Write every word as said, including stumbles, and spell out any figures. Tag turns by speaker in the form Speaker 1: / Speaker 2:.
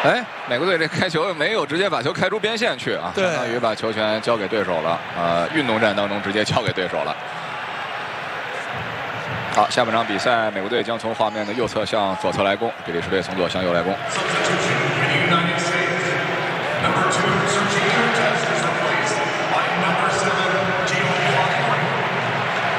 Speaker 1: 哎，美国队这开球没有直接把球开出边线去啊，相当于把球权交给对手了。呃，运动战当中直接交给对手了。好，下半场比赛，美国队将从画面的右侧向左侧来攻，比利时队从左向右来攻。